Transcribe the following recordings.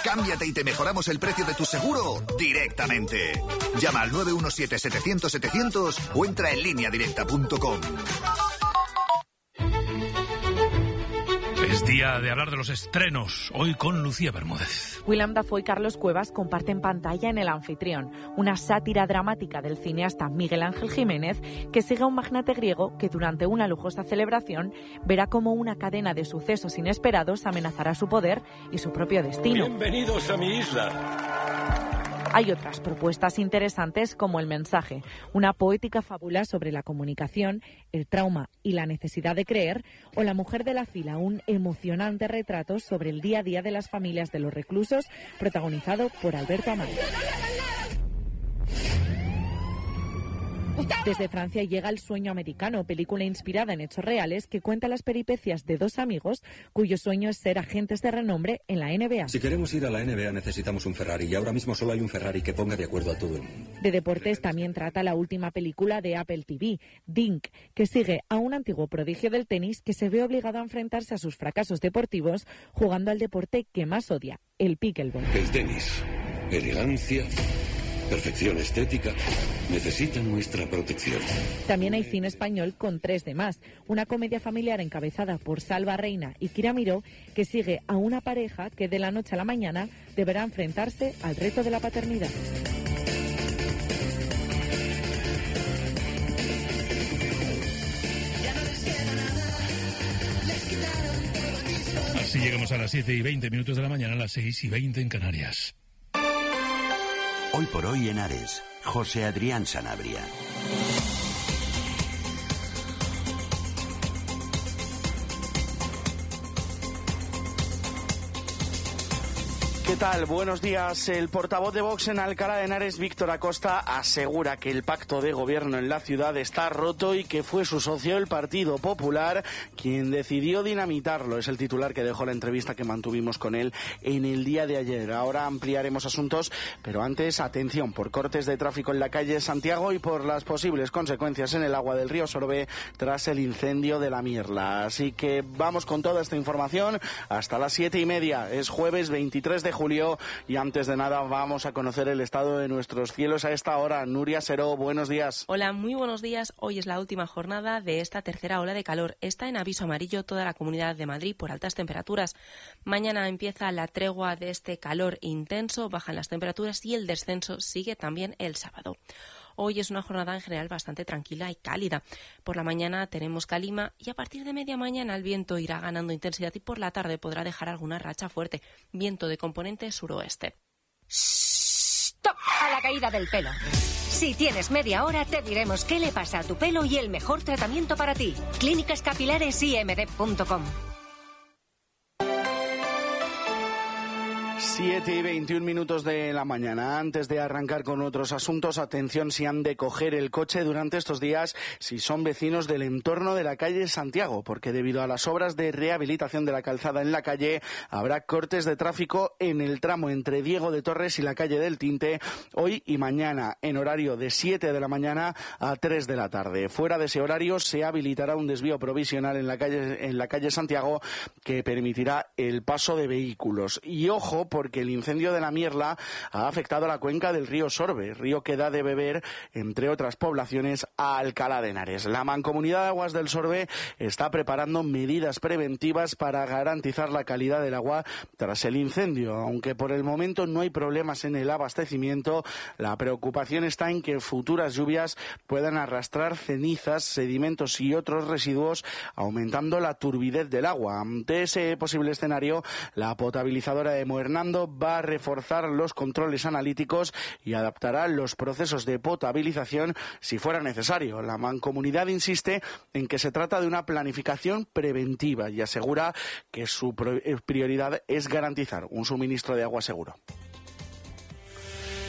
Cámbiate y te mejoramos el precio de tu seguro directamente. Llama al 917-700-700 o entra en lineadirecta.com. Es día de hablar de los estrenos, hoy con Lucía Bermúdez. Willem Dafoe y Carlos Cuevas comparten pantalla en El Anfitrión, una sátira dramática del cineasta Miguel Ángel Jiménez que sigue a un magnate griego que durante una lujosa celebración verá cómo una cadena de sucesos inesperados amenazará su poder y su propio destino. Bienvenidos a mi isla. Hay otras propuestas interesantes como El mensaje, una poética fábula sobre la comunicación, el trauma y la necesidad de creer, o La mujer de la fila, un emocionante retrato sobre el día a día de las familias de los reclusos, protagonizado por Alberto Amaya. Desde Francia llega El sueño americano, película inspirada en hechos reales que cuenta las peripecias de dos amigos cuyo sueño es ser agentes de renombre en la NBA. Si queremos ir a la NBA necesitamos un Ferrari y ahora mismo solo hay un Ferrari que ponga de acuerdo a todo el mundo. De deportes también trata la última película de Apple TV, Dink, que sigue a un antiguo prodigio del tenis que se ve obligado a enfrentarse a sus fracasos deportivos jugando al deporte que más odia, el pickleball. El tenis, elegancia, perfección estética, necesita nuestra protección. También hay cine español con 3 de más, una comedia familiar encabezada por Salva Reina y Kira Miró que sigue a una pareja que de la noche a la mañana deberá enfrentarse al reto de la paternidad. Así llegamos a las 7:20 de la mañana, a las 6:20 en Canarias. Hoy por hoy en Ares, José Adrián Sanabria. ¿Qué tal? Buenos días. El portavoz de Vox en Alcalá de Henares, Víctor Acosta, asegura que el pacto de gobierno en la ciudad está roto y que fue su socio, el Partido Popular, quien decidió dinamitarlo. Es el titular que dejó la entrevista que mantuvimos con él en el día de ayer. Ahora ampliaremos asuntos, pero antes, atención, por cortes de tráfico en la calle Santiago y por las posibles consecuencias en el agua del río Sorbe tras el incendio de la Mierla. Así que vamos con toda esta información hasta las 7:30. Es jueves 23 de julio y antes de nada vamos a conocer el estado de nuestros cielos a esta hora. Nuria Seró, buenos días. Hola, muy buenos días. Hoy es la última jornada de esta tercera ola de calor. Está en aviso amarillo toda la Comunidad de Madrid por altas temperaturas. Mañana empieza la tregua de este calor intenso, bajan las temperaturas y el descenso sigue también el sábado. Hoy es una jornada en general bastante tranquila y cálida. Por la mañana tenemos calima y a partir de media mañana el viento irá ganando intensidad y por la tarde podrá dejar alguna racha fuerte. Viento de componente suroeste. ¡Stop! A la caída del pelo. Si tienes media hora, te diremos qué le pasa a tu pelo y el mejor tratamiento para ti. Clínicas Capilares IMD.com. 7:21 de la mañana. Antes de arrancar con otros asuntos, atención si han de coger el coche durante estos días si son vecinos del entorno de la calle Santiago, porque debido a las obras de rehabilitación de la calzada en la calle, habrá cortes de tráfico en el tramo entre Diego de Torres y la calle del Tinte, hoy y mañana, en horario de 7 de la mañana a 3 de la tarde. Fuera de ese horario se habilitará un desvío provisional en la calle Santiago que permitirá el paso de vehículos. Y ojo, porque el incendio de la Mierla ha afectado a la cuenca del río Sorbe, río que da de beber, entre otras poblaciones, a Alcalá de Henares. La Mancomunidad de Aguas del Sorbe está preparando medidas preventivas para garantizar la calidad del agua tras el incendio. Aunque por el momento no hay problemas en el abastecimiento, la preocupación está en que futuras lluvias puedan arrastrar cenizas, sedimentos y otros residuos, aumentando la turbidez del agua. Ante ese posible escenario, la potabilizadora de Moernando va a reforzar los controles analíticos y adaptará los procesos de potabilización si fuera necesario. La Mancomunidad insiste en que se trata de una planificación preventiva y asegura que su prioridad es garantizar un suministro de agua seguro.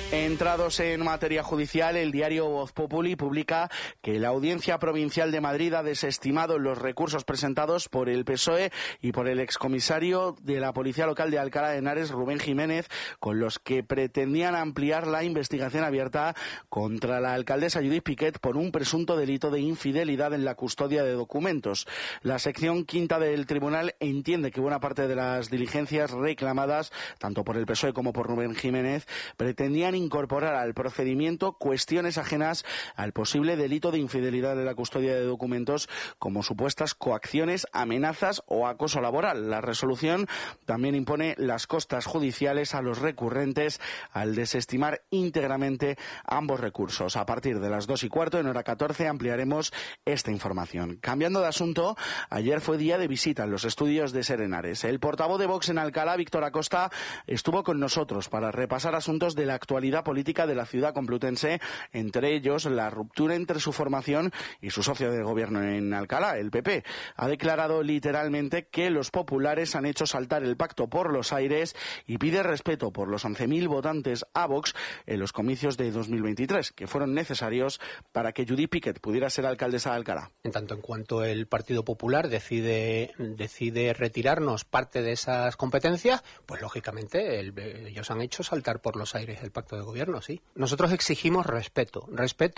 Entrados en materia judicial, el diario Voz Populi publica que la Audiencia Provincial de Madrid ha desestimado los recursos presentados por el PSOE y por el excomisario de la Policía Local de Alcalá de Henares, Rubén Jiménez, con los que pretendían ampliar la investigación abierta contra la alcaldesa Judith Piquet por un presunto delito de infidelidad en la custodia de documentos. La sección quinta del tribunal entiende que buena parte de las diligencias reclamadas, tanto por el PSOE como por Rubén Jiménez, pretendían incorporar al procedimiento cuestiones ajenas al posible delito de infidelidad en la custodia de documentos, como supuestas coacciones, amenazas o acoso laboral. La resolución también impone las costas judiciales a los recurrentes al desestimar íntegramente ambos recursos. A partir de las 2:15, en hora 14, ampliaremos esta información. Cambiando de asunto, ayer fue día de visita en los estudios de SER Henares. El portavoz de Vox en Alcalá, Víctor Acosta, estuvo con nosotros para repasar asuntos de la actualidad política de la ciudad complutense, entre ellos la ruptura entre su formación y su socio de gobierno en Alcalá, el PP. Ha declarado literalmente que los populares han hecho saltar el pacto por los aires y pide respeto por los 11.000 votantes a Vox en los comicios de 2023, que fueron necesarios para que Judith Piquet pudiera ser alcaldesa de Alcalá. En tanto en cuanto el Partido Popular decide retirarnos parte de esas competencias, pues lógicamente ellos han hecho saltar por los aires el pacto de gobierno, sí. Nosotros exigimos respeto,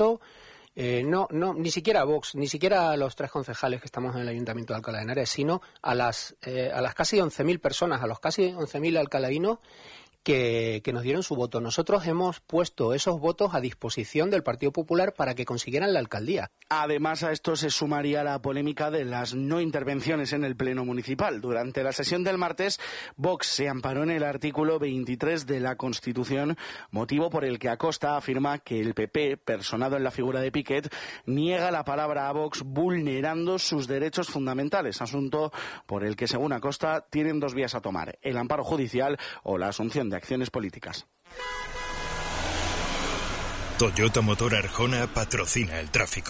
no, ni siquiera a Vox, ni siquiera a los 3 concejales que estamos en el Ayuntamiento de Alcalá de Henares, sino a las casi 11.000 personas, a los casi 11.000 alcalainos que nos dieron su voto. Nosotros hemos puesto esos votos a disposición del Partido Popular para que consiguieran la alcaldía. Además, a esto se sumaría la polémica de las no intervenciones en el Pleno Municipal. Durante la sesión del martes, Vox se amparó en el artículo 23 de la Constitución, motivo por el que Acosta afirma que el PP, personado en la figura de Piquet, niega la palabra a Vox vulnerando sus derechos fundamentales, asunto por el que, según Acosta, tienen 2 vías a tomar: el amparo judicial o la asunción de acciones políticas. Toyota Motor Arjona patrocina el tráfico.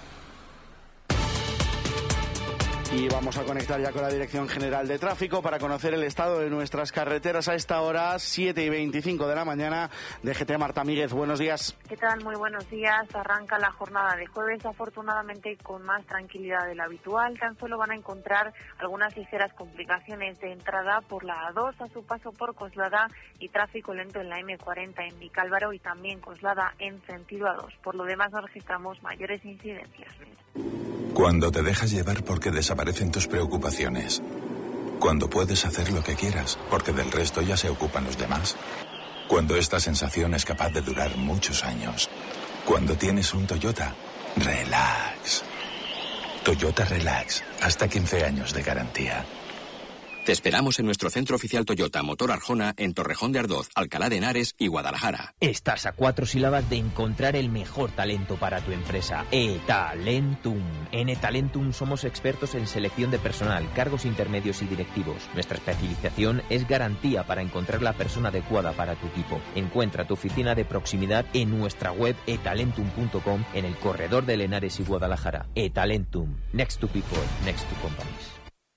Y vamos a conectar ya con la Dirección General de Tráfico para conocer el estado de nuestras carreteras a esta hora, 7:25 de la mañana. DGT, Marta Míguez, buenos días. ¿Qué tal? Muy buenos días. Arranca la jornada de jueves, afortunadamente con más tranquilidad de lo habitual. Tan solo van a encontrar algunas ligeras complicaciones de entrada por la A2 a su paso por Coslada y tráfico lento en la M40 en Vicálvaro y también Coslada en sentido A2. Por lo demás no registramos mayores incidencias. Cuando te dejas llevar porque desaparecen tus preocupaciones. Cuando puedes hacer lo que quieras, porque del resto ya se ocupan los demás. Cuando esta sensación es capaz de durar muchos años. Cuando tienes un Toyota, relax. Toyota Relax, hasta 15 años de garantía. Te esperamos en nuestro centro oficial Toyota Motor Arjona en Torrejón de Ardoz, Alcalá de Henares y Guadalajara. Estás a 4 sílabas de encontrar el mejor talento para tu empresa. eTalentum. En eTalentum somos expertos en selección de personal, cargos intermedios y directivos. Nuestra especialización es garantía para encontrar la persona adecuada para tu equipo. Encuentra tu oficina de proximidad en nuestra web etalentum.com, en el corredor de Henares y Guadalajara. eTalentum. Next to people, next to companies.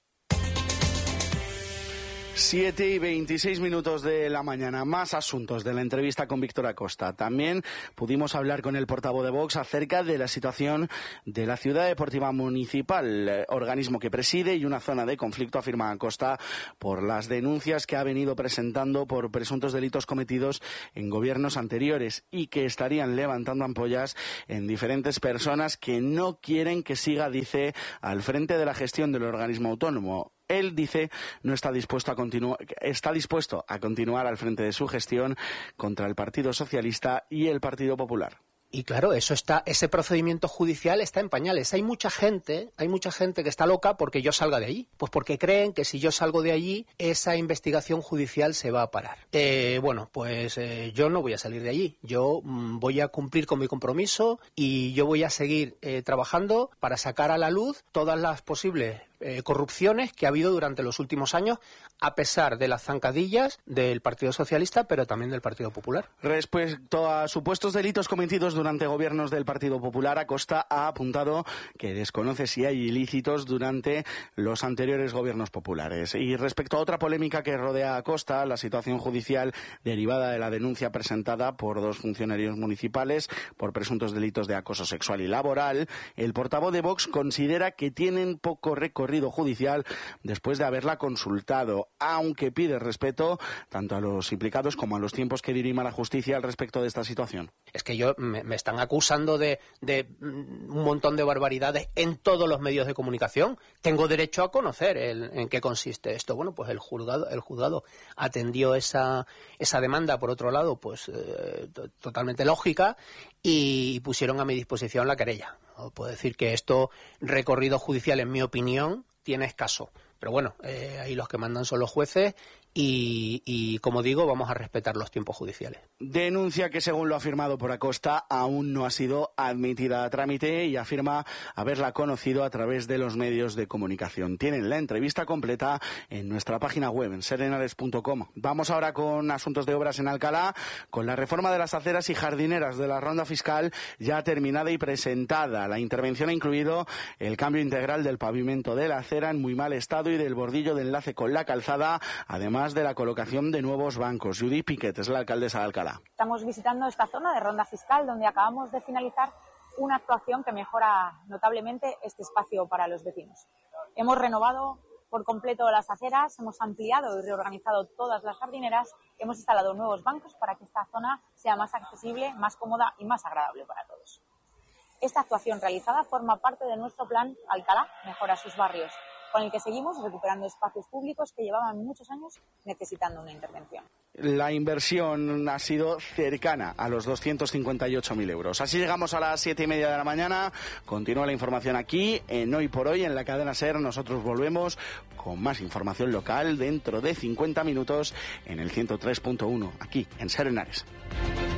7:26 de la mañana. Más asuntos de la entrevista con Víctor Acosta. También pudimos hablar con el portavoz de Vox acerca de la situación de la Ciudad Deportiva Municipal, organismo que preside y una zona de conflicto, afirma Acosta, por las denuncias que ha venido presentando por presuntos delitos cometidos en gobiernos anteriores y que estarían levantando ampollas en diferentes personas que no quieren que siga, dice, al frente de la gestión del organismo autónomo. Él dice no está dispuesto a continuar al frente de su gestión contra el Partido Socialista y el Partido Popular. Y claro, ese procedimiento judicial está en pañales. Hay mucha gente que está loca porque yo salga de allí. Pues porque creen que si yo salgo de allí, esa investigación judicial se va a parar. Yo no voy a salir de allí. Yo voy a cumplir con mi compromiso y yo voy a seguir trabajando para sacar a la luz todas las posibles corrupciones que ha habido durante los últimos años, a pesar de las zancadillas del Partido Socialista, pero también del Partido Popular. Respecto a supuestos delitos cometidos durante gobiernos del Partido Popular, Acosta ha apuntado que desconoce si hay ilícitos durante los anteriores gobiernos populares. Y respecto a otra polémica que rodea a Acosta, la situación judicial derivada de la denuncia presentada por 2 funcionarios municipales por presuntos delitos de acoso sexual y laboral, el portavoz de Vox considera que tienen poco recorrido judicial después de haberla consultado, aunque pide respeto tanto a los implicados como a los tiempos que dirima la justicia al respecto de esta situación. Es que me están acusando de un montón de barbaridades en todos los medios de comunicación. Tengo derecho a conocer en qué consiste esto. Bueno, pues el juzgado atendió esa demanda, por otro lado, pues totalmente lógica, y pusieron a mi disposición la querella. Puedo decir que esto, recorrido judicial, en mi opinión, tiene escaso. Pero bueno, ahí los que mandan son los jueces y, como digo, vamos a respetar los tiempos judiciales. Denuncia que, según lo afirmado por Acosta, aún no ha sido admitida a trámite y afirma haberla conocido a través de los medios de comunicación. Tienen la entrevista completa en nuestra página web, en serenares.com. Vamos ahora con asuntos de obras en Alcalá, con la reforma de las aceras y jardineras de la ronda fiscal ya terminada y presentada. La intervención ha incluido el cambio integral del pavimento de la acera en muy mal estado y del bordillo de enlace con la calzada, además de la colocación de nuevos bancos. Judith Piquet es la alcaldesa de Alcalá. Estamos visitando esta zona de ronda fiscal donde acabamos de finalizar una actuación que mejora notablemente este espacio para los vecinos. Hemos renovado por completo las aceras, hemos ampliado y reorganizado todas las jardineras, hemos instalado nuevos bancos para que esta zona sea más accesible, más cómoda y más agradable para todos. Esta actuación realizada forma parte de nuestro plan Alcalá mejora sus barrios, con el que seguimos recuperando espacios públicos que llevaban muchos años necesitando una intervención. La inversión ha sido cercana a los 258.000 euros. Así llegamos a las 7:30 de la mañana. Continúa la información aquí, en Hoy por Hoy, en la cadena SER. Nosotros volvemos con más información local dentro de 50 minutos en el 103.1, aquí en SER Henares.